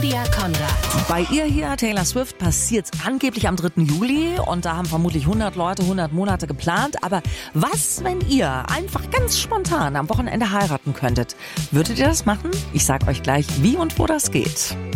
Claudia Konrad. Bei ihr hier, Taylor Swift, passiert's angeblich am 3. Juli und da haben vermutlich 100 Leute 100 Monate geplant. Aber was, wenn ihr einfach ganz spontan am Wochenende heiraten könntet? Würdet ihr das machen? Ich sag euch gleich, wie und wo das geht.